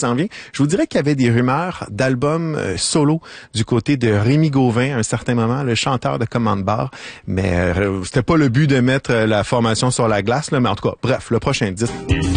s'en vient. Je vous dirais qu'il y avait des rumeurs d'albums solo du côté de Rémi Gauvin à un certain moment, le chanteur de Commande Bar, mais c'était pas le but de mettre la formation sur la glace, là, mais en tout cas, bref, le prochain disque.